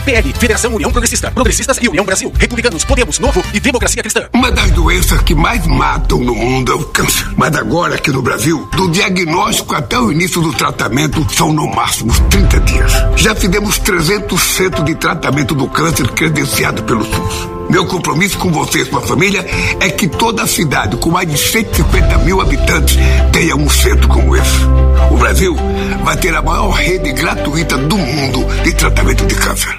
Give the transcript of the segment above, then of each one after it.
PL, Federação União Progressista, Progressistas e União Brasil, Republicanos, Podemos, Novo e Democracia Cristã. Uma das doenças que mais matam no mundo é o câncer. Mas agora, aqui no Brasil, do diagnóstico até o início do tratamento, são no máximo 30 dias. Já fizemos 300 centros de tratamento do câncer credenciado pelo SUS. Meu compromisso com você e sua família é que toda a cidade, com mais de 150 mil habitantes, tenha um centro como esse. O Brasil vai ter a maior rede gratuita do mundo de tratamento de câncer.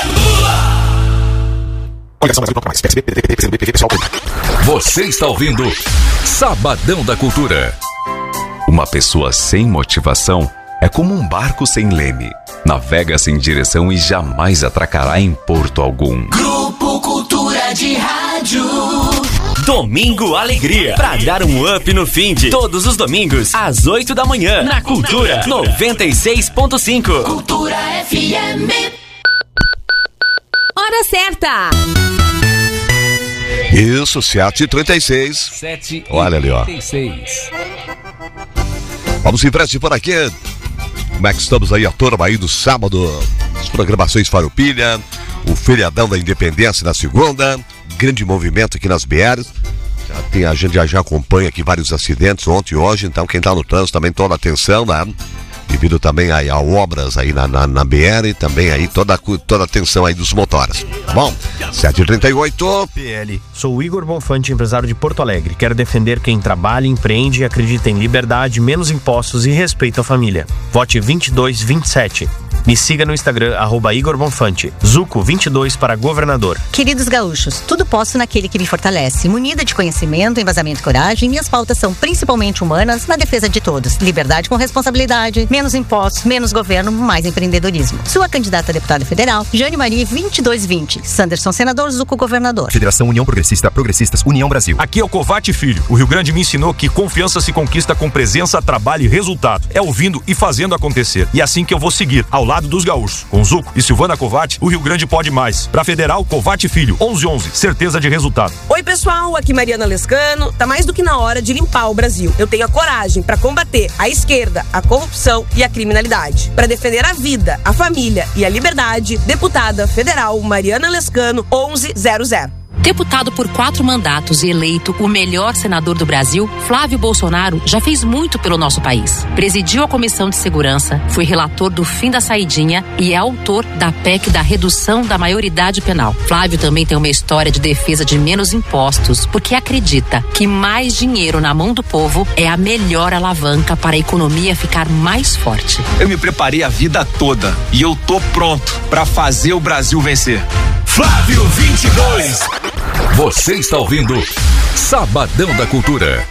Você está ouvindo Sabadão da Cultura. Uma pessoa sem motivação é como um barco sem leme. Navega sem direção e jamais atracará em porto algum. Grupo Cultura de Rádio. Domingo Alegria, pra dar um up no fim de todos os domingos, às 8 da manhã, na Cultura 96.5. Cultura FM. Hora certa. Isso, 7h36. 7h36. Olha ali, ó. Vamos em frente por aqui. Como é que estamos aí, a turma aí do sábado? As programações Farroupilha, o feriadão da Independência na segunda, grande movimento aqui nas BRs. A gente já acompanha aqui vários acidentes ontem e hoje, então quem tá no trânsito também toda atenção, né? Devido também aí a obras aí na BR e também aí toda a atenção aí dos motoras. Tá bom? 7h38. PL. Sou o Igor Bonfante, empresário de Porto Alegre. Quero defender quem trabalha, empreende e acredita em liberdade, menos impostos e respeito à família. Vote 2227. Me siga no Instagram, @Igor Bonfante. Zuco 22 para governador. Queridos gaúchos, tudo posso naquele que me fortalece. Munida de conhecimento, embasamento e coragem, minhas pautas são principalmente humanas, na defesa de todos. Liberdade com responsabilidade, menos impostos, menos governo, mais empreendedorismo. Sua candidata a deputada federal, Jane Marie 2220. Sanderson senador, Zuco governador. Federação União Progressista, Progressistas, União Brasil. Aqui é o Covate Filho. O Rio Grande me ensinou que confiança se conquista com presença, trabalho e resultado. É ouvindo e fazendo acontecer. E é assim que eu vou seguir, ao lado dos gaúchos. Com Zuco e Silvana Covate, o Rio Grande pode mais. Pra Federal, Covate Filho, 1111. Certeza de resultado. Oi, pessoal. Aqui Mariana Lescano. Tá mais do que na hora de limpar o Brasil. Eu tenho a coragem pra combater a esquerda, a corrupção e a criminalidade. Pra defender a vida, a família e a liberdade, deputada federal Mariana Lescano, 1100. Deputado por 4 mandatos e eleito o melhor senador do Brasil, Flávio Bolsonaro já fez muito pelo nosso país. Presidiu a Comissão de Segurança, foi relator do fim da saidinha e é autor da PEC da redução da maioridade penal. Flávio também tem uma história de defesa de menos impostos, porque acredita que mais dinheiro na mão do povo é a melhor alavanca para a economia ficar mais forte. Eu me preparei a vida toda e eu tô pronto para fazer o Brasil vencer. Flávio 22. Você está ouvindo Sabadão da Cultura.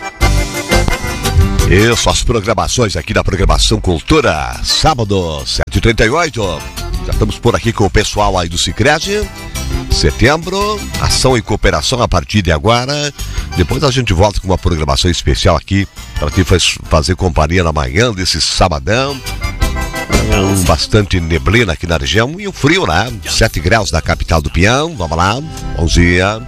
Isso, as programações aqui da programação Cultura. Sábado, 7h38. Já estamos por aqui com o pessoal aí do Sicredi. Setembro, ação e cooperação a partir de agora. Depois a gente volta com uma programação especial aqui para te fazer companhia na manhã desse sabadão. Bastante neblina aqui na região e o frio, né? 7 graus na capital do Pião. Vamos lá, bom dia.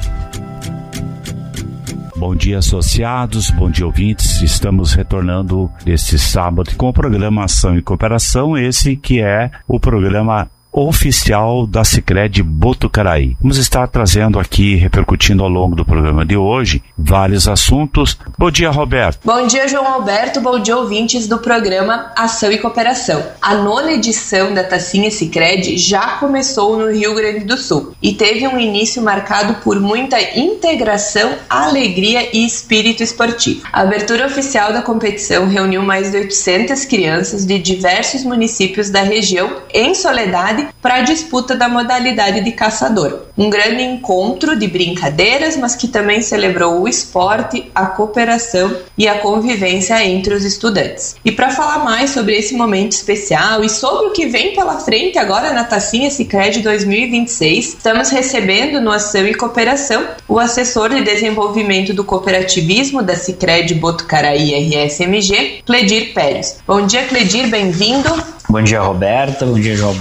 Bom dia, associados, bom dia, ouvintes. Estamos retornando este sábado com o programa Ação e Cooperação, esse que é o programa oficial da Sicredi Botucaraí. Vamos estar trazendo aqui, repercutindo ao longo do programa de hoje, vários assuntos. Bom dia, Roberto. Bom dia, João Alberto. Bom dia, ouvintes do programa Ação e Cooperação. A 9ª edição da Tacinha Sicredi já começou no Rio Grande do Sul e teve um início marcado por muita integração, alegria e espírito esportivo. A abertura oficial da competição reuniu mais de 800 crianças de diversos municípios da região em Soledade para a disputa da modalidade de caçador. Um grande encontro de brincadeiras, mas que também celebrou o esporte, a cooperação e a convivência entre os estudantes. E para falar mais sobre esse momento especial e sobre o que vem pela frente agora na Tacinha Sicredi 2026, estamos recebendo no Ação e Cooperação o assessor de desenvolvimento do cooperativismo da Sicredi Botucaraí RSMG, Cledir Pérez. Bom dia, Cledir, bem-vindo. Bom dia, Roberta. Bom dia, João Alberto.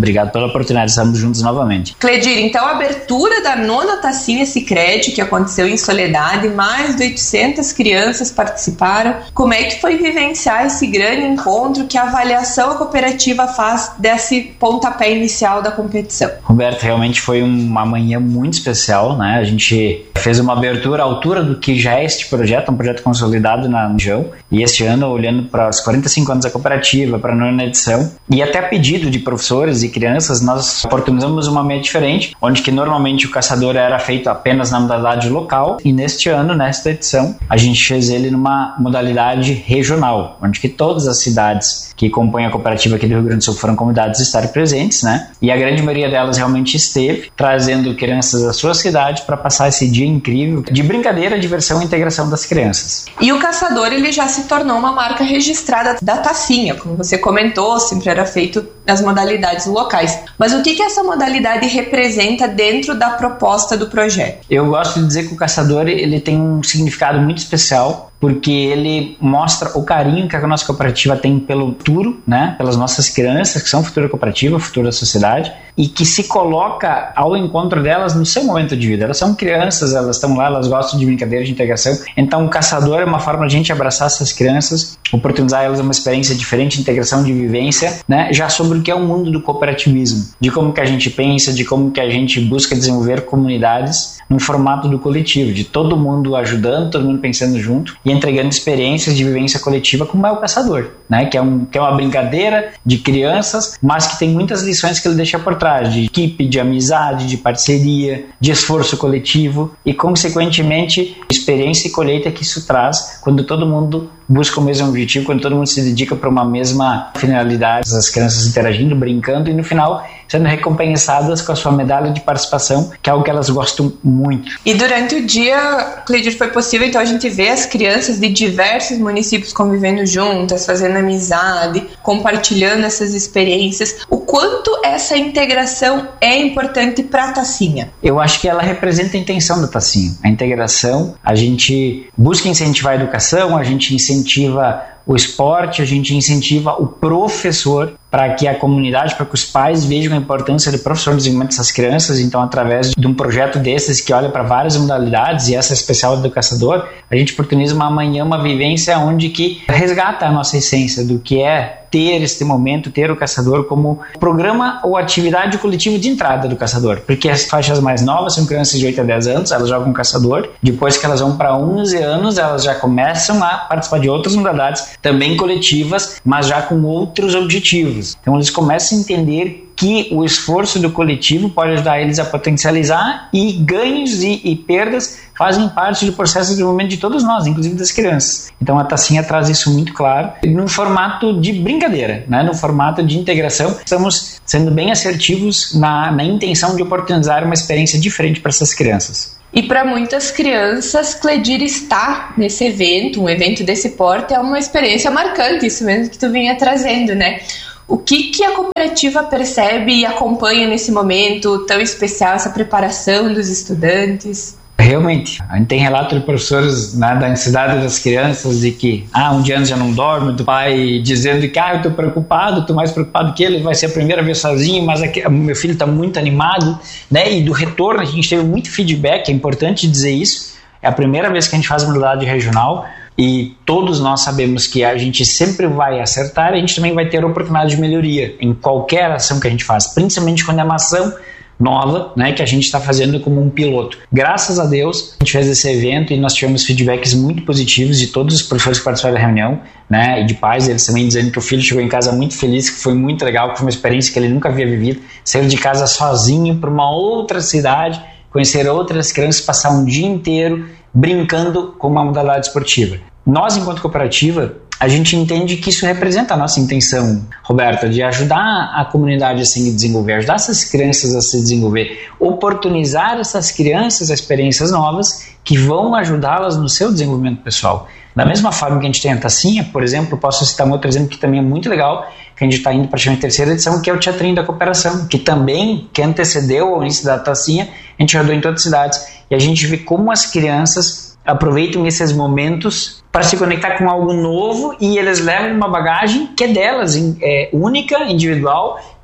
Obrigado pela oportunidade, estamos juntos novamente. Cledir, então a abertura da 9ª Tacinha Sicredi, que aconteceu em Soledade, mais de 800 crianças participaram. Como é que foi vivenciar esse grande encontro? Que avaliação a cooperativa faz desse pontapé inicial da competição? Roberto, realmente foi uma manhã muito especial, né? A gente fez uma abertura à altura do que já é este projeto, um projeto consolidado na região, e este ano, olhando para os 45 anos da cooperativa, para a 9ª edição, e até a pedido de professores e crianças, nós oportunizamos uma meia diferente, onde que normalmente o caçador era feito apenas na modalidade local, e neste ano, nesta edição, a gente fez ele numa modalidade regional, onde que todas as cidades que compõem a cooperativa aqui do Rio Grande do Sul foram convidadas a estar presentes, né? E a grande maioria delas realmente esteve, trazendo crianças da sua cidade para passar esse dia incrível de brincadeira, diversão e integração das crianças. E o caçador, ele já se tornou uma marca registrada da tacinha, como você comentou, sempre era feito nas modalidades locais. Mas o que essa modalidade representa dentro da proposta do projeto? Eu gosto de dizer que o caçador, ele tem um significado muito especial, porque ele mostra o carinho que a nossa cooperativa tem pelo futuro, né? Pelas nossas crianças, que são futuro da cooperativa, futuro da sociedade, e que se coloca ao encontro delas no seu momento de vida. Elas são crianças, elas estão lá, elas gostam de brincadeira, de integração. Então o caçador é uma forma de a gente abraçar essas crianças, oportunizar elas uma experiência diferente, de integração, de vivência, né? Já sobre o que é o mundo do cooperativismo, de como que a gente pensa, de como que a gente busca desenvolver comunidades no formato do coletivo, de todo mundo ajudando, todo mundo pensando junto e entregando experiências de vivência coletiva, como é o caçador, né? Que é uma brincadeira de crianças, mas que tem muitas lições que ele deixa por trás, de equipe, de amizade, de parceria, de esforço coletivo e, consequentemente, experiência e colheita que isso traz quando todo mundo busca o mesmo objetivo, quando todo mundo se dedica para uma mesma finalidade, as crianças interagindo, brincando e no final sendo recompensadas com a sua medalha de participação, que é algo que elas gostam muito. E durante o dia, Cledir, foi possível então a gente ver as crianças de diversos municípios convivendo juntas, fazendo amizade, compartilhando essas experiências. O quanto essa integração é importante para a Tacinha? Eu acho que ela representa a intenção da Tacinha. A integração, a gente busca incentivar a educação, a gente incentiva o esporte, a gente incentiva o professor para que a comunidade, para que os pais vejam a importância do professor no desenvolvimento dessas crianças. Então, através de um projeto desses que olha para várias modalidades, e essa especial do caçador, a gente oportuniza uma vivência onde que resgata a nossa essência do que é ter este momento, ter o caçador como programa ou atividade coletiva de entrada do caçador, porque as faixas mais novas são crianças de 8 a 10 anos, elas jogam caçador, depois que elas vão para 11 anos, elas já começam a participar de outras modalidades, também coletivas, mas já com outros objetivos. Então eles começam a entender que o esforço do coletivo pode ajudar eles a potencializar, e ganhos e perdas fazem parte do processo de desenvolvimento de todos nós, inclusive das crianças. Então a Tacinha traz isso muito claro, no formato de brincadeira, né? No formato de integração. Estamos sendo bem assertivos na intenção de oportunizar uma experiência diferente para essas crianças. E para muitas crianças, Cledir estar nesse evento, um evento desse porte, é uma experiência marcante, isso mesmo que tu vinha trazendo, né? O que a cooperativa percebe e acompanha nesse momento tão especial, essa preparação dos estudantes? Realmente, a gente tem relato de professores, né, da ansiedade das crianças, de que um dia já não dorme, do pai dizendo que eu estou preocupado, estou mais preocupado que ele vai ser a primeira vez sozinho, mas meu filho está muito animado, né? E do retorno a gente teve muito feedback, é importante dizer isso, é a primeira vez que a gente faz modalidade regional, e todos nós sabemos que a gente sempre vai acertar, e a gente também vai ter oportunidade de melhoria em qualquer ação que a gente faz, principalmente quando é uma ação nova, né, que a gente está fazendo como um piloto. Graças a Deus, a gente fez esse evento e nós tivemos feedbacks muito positivos de todos os professores que participaram da reunião, né, e de pais, eles também dizendo que o filho chegou em casa muito feliz, que foi muito legal, que foi uma experiência que ele nunca havia vivido, sair de casa sozinho para uma outra cidade, conhecer outras crianças, passar um dia inteiro brincando com uma modalidade esportiva. Nós, enquanto cooperativa, a gente entende que isso representa a nossa intenção, Roberta, de ajudar a comunidade a se desenvolver, ajudar essas crianças a se desenvolver, oportunizar essas crianças a experiências novas que vão ajudá-las no seu desenvolvimento pessoal. Da mesma forma que a gente tem a Tacinha, por exemplo, posso citar um outro exemplo que também é muito legal, que a gente está indo praticamente a 3ª edição, que é o Teatrinho da Cooperação, que também, que antecedeu ao início da Tacinha, a gente rodou em todas as cidades, e a gente vê como as crianças aproveitam esses momentos para se conectar com algo novo, e eles levam uma bagagem que é delas, única, individual,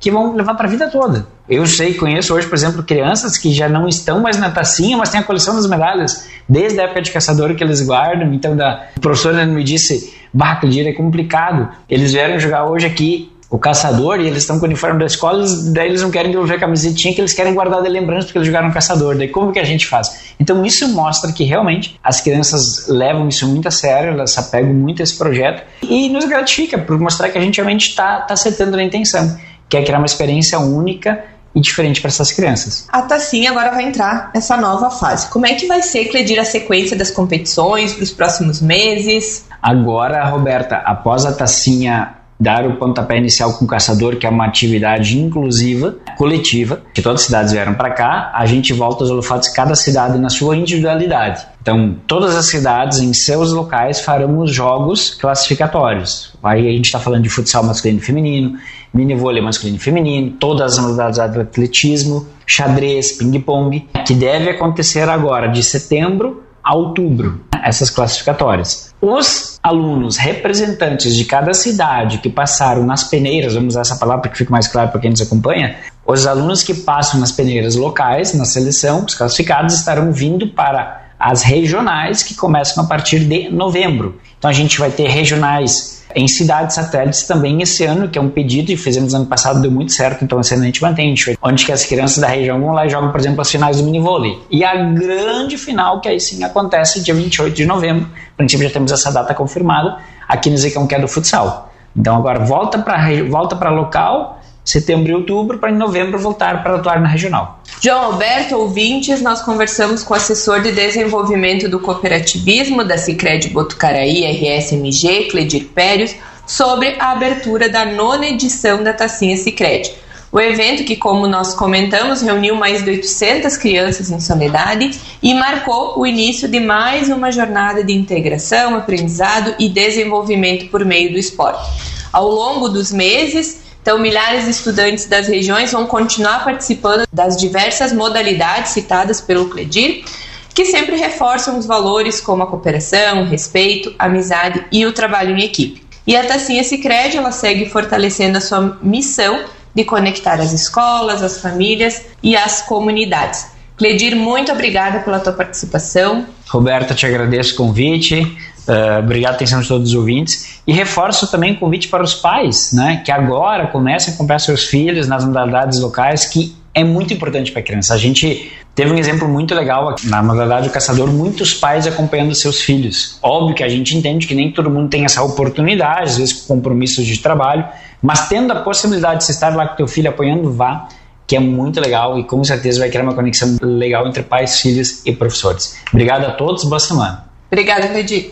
que vão levar para a vida toda. Eu conheço hoje, por exemplo, crianças que já não estão mais na tacinha, mas têm a coleção das medalhas, desde a época de caçador que eles guardam. Então, o professor me disse, Cledir, é complicado. Eles vieram jogar hoje aqui o caçador e eles estão com o uniforme da escola, daí eles não querem devolver a camisetinha que eles querem guardar de lembrança porque eles jogaram caçador. Daí como que a gente faz? Então isso mostra que realmente as crianças levam isso muito a sério, elas se apegam muito a esse projeto e nos gratifica por mostrar que a gente realmente está acertando na intenção, que é criar uma experiência única e diferente para essas crianças. A tacinha agora vai entrar nessa nova fase. Como é que vai ser, Cledir, a sequência das competições para os próximos meses? Agora, Roberta, após a tacinha dar o pontapé inicial com o caçador, que é uma atividade inclusiva, coletiva, que todas as cidades vieram para cá, a gente volta aos holofotes, cada cidade na sua individualidade. Então, todas as cidades em seus locais faremos jogos classificatórios. Aí a gente está falando de futsal masculino e feminino, mini vôlei masculino e feminino, todas as modalidades de atletismo, xadrez, ping-pong, que deve acontecer agora de setembro a outubro, essas classificatórias. Os alunos representantes de cada cidade que passaram nas peneiras, vamos usar essa palavra para que fique mais claro para quem nos acompanha, os alunos que passam nas peneiras locais, na seleção, os classificados estarão vindo para as regionais que começam a partir de novembro. Então a gente vai ter regionais em cidades satélites também esse ano, que é um pedido e fizemos ano passado, deu muito certo, então esse ano a gente mantém, onde que as crianças da região vão lá e jogam, por exemplo, as finais do minivôlei. E a grande final, que aí sim acontece dia 28 de novembro, a princípio já temos essa data confirmada, aqui no Zicão, que é do futsal. Então agora volta para local, setembro e outubro, para em novembro voltar para atuar na regional. João Alberto, ouvintes, nós conversamos com o assessor de desenvolvimento do cooperativismo da Sicredi Botucaraí, RSMG, Cledir Périos, sobre a abertura da 9ª edição da Tacinha Sicredi. O evento, que como nós comentamos, reuniu mais de 800 crianças em Soledade e marcou o início de mais uma jornada de integração, aprendizado e desenvolvimento por meio do esporte. Ao longo dos meses, então, milhares de estudantes das regiões vão continuar participando das diversas modalidades citadas pelo Cledir, que sempre reforçam os valores como a cooperação, o respeito, a amizade e o trabalho em equipe. E a Tacinha Sicredi, ela segue fortalecendo a sua missão de conectar as escolas, as famílias e as comunidades. Cledir, muito obrigada pela tua participação. Roberta, te agradeço o convite. Obrigado a atenção de todos os ouvintes e reforço também o convite para os pais, né, que agora comecem a acompanhar seus filhos nas modalidades locais, que é muito importante para a criança. A gente teve um exemplo muito legal aqui, na modalidade do caçador, muitos pais acompanhando seus filhos. Óbvio que a gente entende que nem todo mundo tem essa oportunidade, às vezes com compromissos de trabalho, mas tendo a possibilidade de você estar lá com teu filho apoiando, vá, que é muito legal e com certeza vai criar uma conexão legal entre pais, filhos e professores. Obrigado a todos, boa semana. Obrigada, Cledir.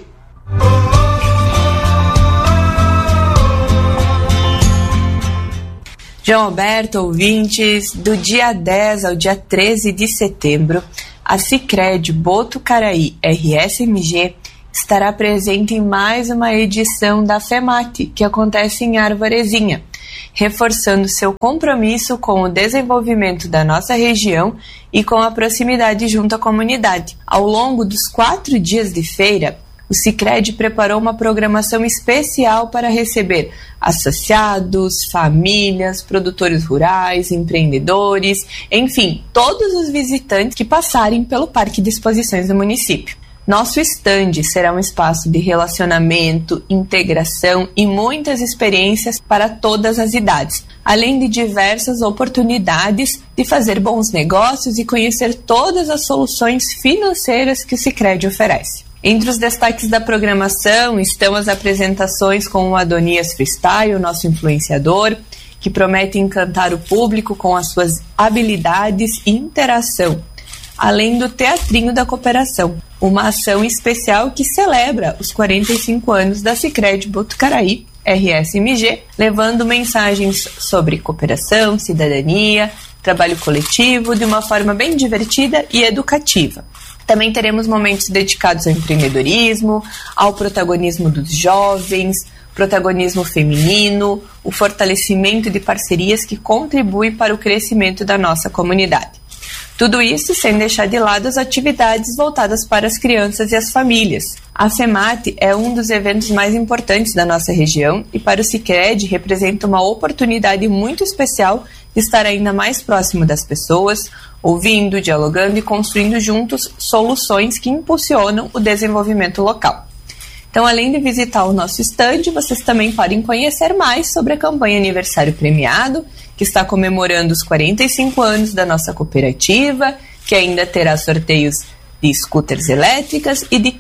João Alberto, ouvintes, do dia 10 ao dia 13 de setembro, a Sicredi Botucaraí RSMG estará presente em mais uma edição da FEMAT, que acontece em Arvorezinha, reforçando seu compromisso com o desenvolvimento da nossa região e com a proximidade junto à comunidade. Ao longo dos 4 dias de feira, o Sicredi preparou uma programação especial para receber associados, famílias, produtores rurais, empreendedores, enfim, todos os visitantes que passarem pelo Parque de Exposições do município. Nosso estande será um espaço de relacionamento, integração e muitas experiências para todas as idades, além de diversas oportunidades de fazer bons negócios e conhecer todas as soluções financeiras que o Sicredi oferece. Entre os destaques da programação estão as apresentações com o Adonias Freestyle, nosso influenciador, que promete encantar o público com as suas habilidades e interação, além do Teatrinho da Cooperação, uma ação especial que celebra os 45 anos da Sicredi Botucaraí, RSMG, levando mensagens sobre cooperação, cidadania, trabalho coletivo de uma forma bem divertida e educativa. Também teremos momentos dedicados ao empreendedorismo, ao protagonismo dos jovens, protagonismo feminino, o fortalecimento de parcerias que contribuem para o crescimento da nossa comunidade. Tudo isso sem deixar de lado as atividades voltadas para as crianças e as famílias. A FEMAT é um dos eventos mais importantes da nossa região e para o Sicredi representa uma oportunidade muito especial de estar ainda mais próximo das pessoas, ouvindo, dialogando e construindo juntos soluções que impulsionam o desenvolvimento local. Então, além de visitar o nosso estande, vocês também podem conhecer mais sobre a campanha Aniversário Premiado, que está comemorando os 45 anos da nossa cooperativa, que ainda terá sorteios de scooters elétricas e de